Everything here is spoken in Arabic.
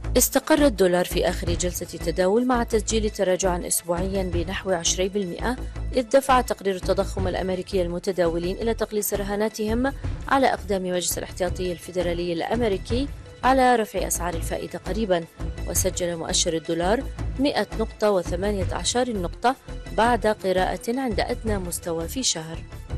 استقر الدولار في آخر جلسة تداول مع تسجيل تراجع أسبوعيا بنحو 20%، إذ دفع تقرير التضخم الأمريكي المتداولين إلى تقليص رهاناتهم على أقدام مجلس الاحتياطي الفيدرالي الأمريكي على رفع أسعار الفائدة قريبا. وسجل مؤشر الدولار 100 نقطة و18 نقطة بعد قراءة عند أدنى مستوى في شهر.